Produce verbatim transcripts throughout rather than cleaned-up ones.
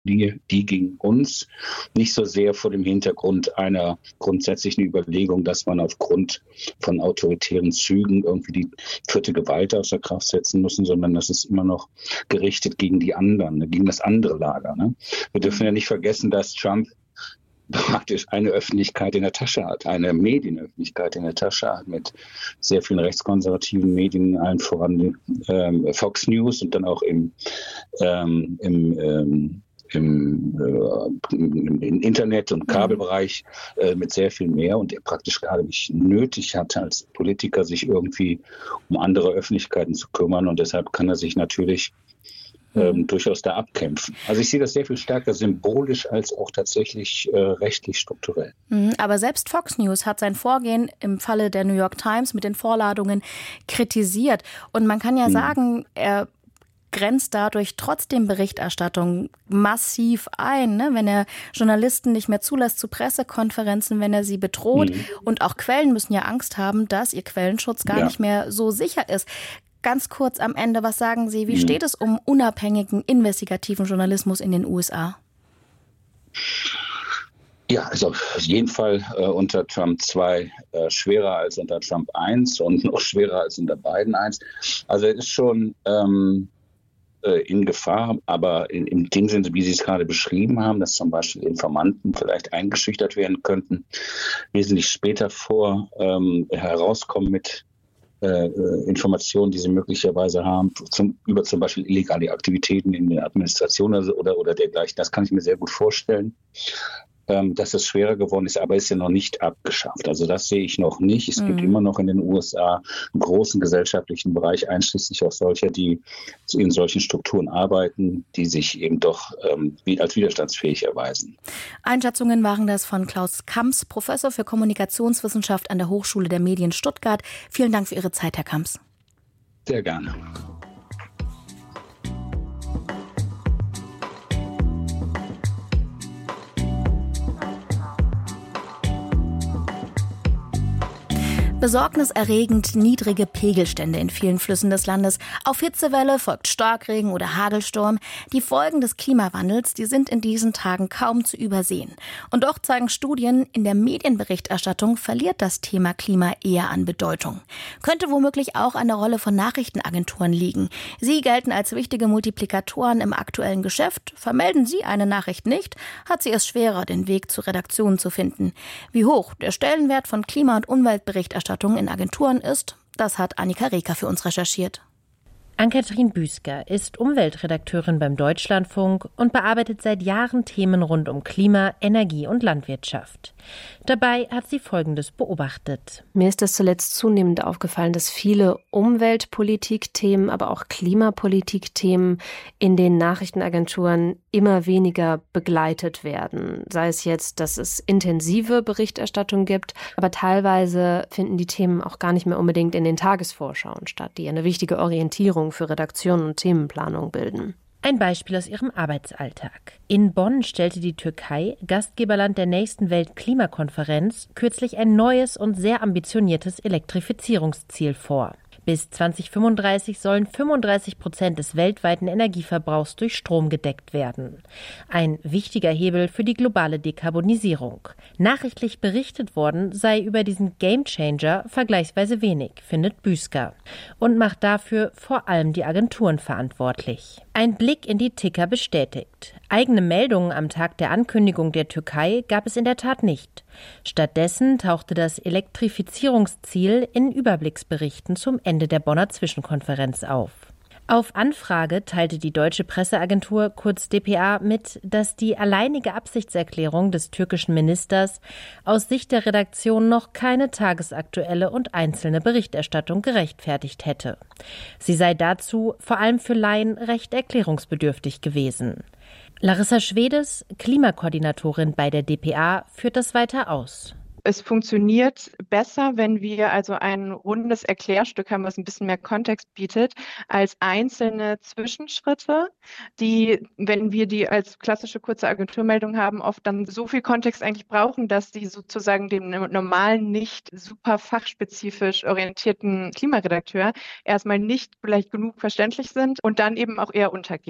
Die, die ging uns nicht so sehr vor dem Hintergrund einer grundsätzlichen Überlegung, dass man aufgrund von autoritären Zügen irgendwie die vierte Gewalt außer Kraft setzen müssen, sondern das ist immer noch gerichtet gegen die anderen, gegen das andere Lager. Ne? Wir dürfen ja nicht vergessen, dass Trump praktisch eine Öffentlichkeit in der Tasche hat, eine Medienöffentlichkeit in der Tasche hat mit sehr vielen rechtskonservativen Medien, allen voran ähm, Fox News und dann auch im, ähm, im ähm, Im, äh, im Internet- und Kabelbereich äh, mit sehr viel mehr und er praktisch gar nicht nötig hat, als Politiker sich irgendwie um andere Öffentlichkeiten zu kümmern und deshalb kann er sich natürlich ähm, durchaus da abkämpfen. Also ich sehe das sehr viel stärker symbolisch als auch tatsächlich äh, rechtlich strukturell. Aber selbst Fox News hat sein Vorgehen im Falle der New York Times mit den Vorladungen kritisiert und man kann ja mhm. sagen, er grenzt dadurch trotzdem Berichterstattung massiv ein, ne? Wenn er Journalisten nicht mehr zulässt zu Pressekonferenzen, wenn er sie bedroht. Mhm. Und auch Quellen müssen ja Angst haben, dass ihr Quellenschutz gar ja. nicht mehr so sicher ist. Ganz kurz am Ende, was sagen Sie, wie mhm. steht es um unabhängigen, investigativen Journalismus in den U S A? Ja, also auf jeden Fall äh, unter Trump zwei äh, schwerer als unter Trump eins und noch schwerer als unter Biden eins. Also es ist schon ähm, in Gefahr, aber in, in dem Sinne, wie Sie es gerade beschrieben haben, dass zum Beispiel Informanten vielleicht eingeschüchtert werden könnten, wesentlich später vor ähm, herauskommen mit äh, Informationen, die sie möglicherweise haben, zum, über zum Beispiel illegale Aktivitäten in der Administration oder, oder, oder dergleichen. Das kann ich mir sehr gut vorstellen. Dass es schwerer geworden ist, aber ist ja noch nicht abgeschafft. Also das sehe ich noch nicht. Es mhm. gibt immer noch in den U S A einen großen gesellschaftlichen Bereich, einschließlich auch solcher, die in solchen Strukturen arbeiten, die sich eben doch ähm, als widerstandsfähig erweisen. Einschätzungen waren das von Klaus Kamps, Professor für Kommunikationswissenschaft an der Hochschule der Medien Stuttgart. Vielen Dank für Ihre Zeit, Herr Kamps. Sehr gerne. Besorgniserregend niedrige Pegelstände in vielen Flüssen des Landes. Auf Hitzewelle folgt Starkregen oder Hagelsturm. Die Folgen des Klimawandels, die sind in diesen Tagen kaum zu übersehen. Und doch zeigen Studien, in der Medienberichterstattung verliert das Thema Klima eher an Bedeutung. Könnte womöglich auch an der Rolle von Nachrichtenagenturen liegen. Sie gelten als wichtige Multiplikatoren im aktuellen Geschäft. Vermelden Sie eine Nachricht nicht, hat sie es schwerer, den Weg zur Redaktion zu finden. Wie hoch der Stellenwert von Klima- und Umweltberichterstattung in Agenturen ist, das hat Annika Reker für uns recherchiert. Ann-Kathrin Büsker ist Umweltredakteurin beim Deutschlandfunk und bearbeitet seit Jahren Themen rund um Klima, Energie und Landwirtschaft. Dabei hat sie Folgendes beobachtet. Mir ist es zuletzt zunehmend aufgefallen, dass viele Umweltpolitikthemen, aber auch Klimapolitikthemen in den Nachrichtenagenturen immer weniger begleitet werden. Sei es jetzt, dass es intensive Berichterstattung gibt, aber teilweise finden die Themen auch gar nicht mehr unbedingt in den Tagesvorschauen statt, die eine wichtige Orientierung für Redaktion und Themenplanung bilden. Ein Beispiel aus ihrem Arbeitsalltag. In Bonn stellte die Türkei, Gastgeberland der nächsten Weltklimakonferenz, kürzlich ein neues und sehr ambitioniertes Elektrifizierungsziel vor. Bis zwanzig fünfunddreißig sollen fünfunddreißig Prozent des weltweiten Energieverbrauchs durch Strom gedeckt werden. Ein wichtiger Hebel für die globale Dekarbonisierung. Nachrichtlich berichtet worden sei über diesen Gamechanger vergleichsweise wenig, findet Büsker. Und macht dafür vor allem die Agenturen verantwortlich. Ein Blick in die Ticker bestätigt. Eigene Meldungen am Tag der Ankündigung der Türkei gab es in der Tat nicht. Stattdessen tauchte das Elektrifizierungsziel in Überblicksberichten zum Ende der Bonner Zwischenkonferenz auf. Auf Anfrage teilte die deutsche Presseagentur, kurz D P A, mit, dass die alleinige Absichtserklärung des türkischen Ministers aus Sicht der Redaktion noch keine tagesaktuelle und einzelne Berichterstattung gerechtfertigt hätte. Sie sei dazu, vor allem für Laien, recht erklärungsbedürftig gewesen. Larissa Schwedes, Klimakoordinatorin bei der D P A, führt das weiter aus. Es funktioniert besser, wenn wir also ein rundes Erklärstück haben, was ein bisschen mehr Kontext bietet, als einzelne Zwischenschritte, die, wenn wir die als klassische kurze Agenturmeldung haben, oft dann so viel Kontext eigentlich brauchen, dass die sozusagen dem normalen, nicht super fachspezifisch orientierten Klimaredakteur erstmal nicht vielleicht genug verständlich sind und dann eben auch eher untergehen.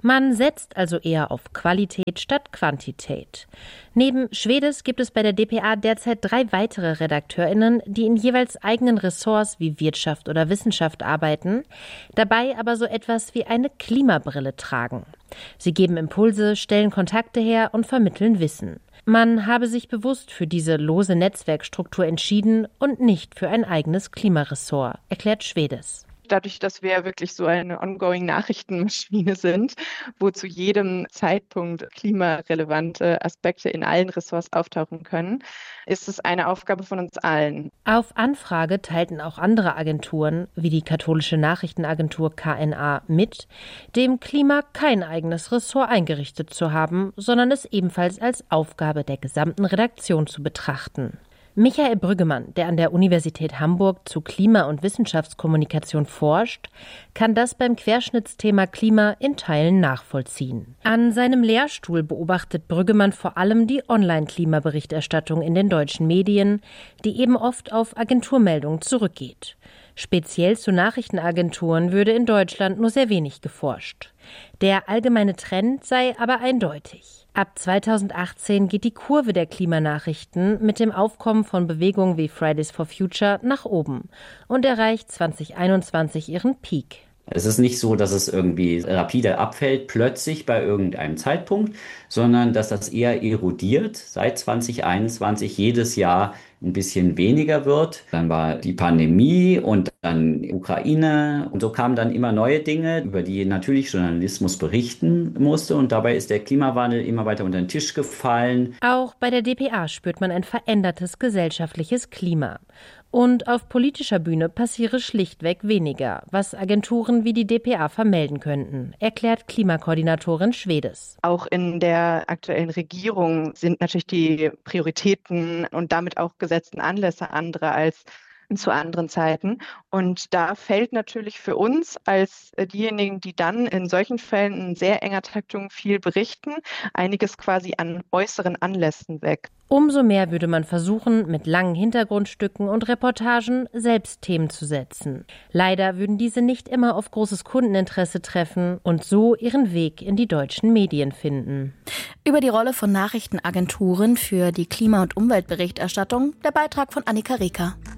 Man setzt also eher auf Qualität statt Quantität. Neben Schwedes gibt es bei der D P A derzeit drei weitere RedakteurInnen, die in jeweils eigenen Ressorts wie Wirtschaft oder Wissenschaft arbeiten, dabei aber so etwas wie eine Klimabrille tragen. Sie geben Impulse, stellen Kontakte her und vermitteln Wissen. Man habe sich bewusst für diese lose Netzwerkstruktur entschieden und nicht für ein eigenes Klimaressort, erklärt Schwedes. Dadurch, dass wir wirklich so eine ongoing Nachrichtenmaschine sind, wo zu jedem Zeitpunkt klimarelevante Aspekte in allen Ressorts auftauchen können, ist es eine Aufgabe von uns allen. Auf Anfrage teilten auch andere Agenturen, wie die katholische Nachrichtenagentur K N A, mit, dem Klima kein eigenes Ressort eingerichtet zu haben, sondern es ebenfalls als Aufgabe der gesamten Redaktion zu betrachten. Michael Brüggemann, der an der Universität Hamburg zu Klima- und Wissenschaftskommunikation forscht, kann das beim Querschnittsthema Klima in Teilen nachvollziehen. An seinem Lehrstuhl beobachtet Brüggemann vor allem die Online-Klimaberichterstattung in den deutschen Medien, die eben oft auf Agenturmeldungen zurückgeht. Speziell zu Nachrichtenagenturen würde in Deutschland nur sehr wenig geforscht. Der allgemeine Trend sei aber eindeutig. Ab zweitausendachtzehn geht die Kurve der Klimanachrichten mit dem Aufkommen von Bewegungen wie Fridays for Future nach oben und erreicht zweitausendeinundzwanzig ihren Peak. Es ist nicht so, dass es irgendwie rapide abfällt, plötzlich bei irgendeinem Zeitpunkt, sondern dass das eher erodiert, seit zweitausendeinundzwanzig jedes Jahr ein bisschen weniger wird. Dann war die Pandemie und dann Ukraine und so kamen dann immer neue Dinge, über die natürlich Journalismus berichten musste und dabei ist der Klimawandel immer weiter unter den Tisch gefallen. Auch bei der D P A spürt man ein verändertes gesellschaftliches Klima. Und auf politischer Bühne passiere schlichtweg weniger, was Agenturen wie die D P A vermelden könnten, erklärt Klimakoordinatorin Schwedes. Auch in der aktuellen Regierung sind natürlich die Prioritäten und damit auch gesetzten Anlässe andere als zu anderen Zeiten. Und da fällt natürlich für uns als diejenigen, die dann in solchen Fällen in sehr enger Taktung viel berichten, einiges quasi an äußeren Anlässen weg. Umso mehr würde man versuchen, mit langen Hintergrundstücken und Reportagen selbst Themen zu setzen. Leider würden diese nicht immer auf großes Kundeninteresse treffen und so ihren Weg in die deutschen Medien finden. Über die Rolle von Nachrichtenagenturen für die Klima- und Umweltberichterstattung der Beitrag von Annika Reker.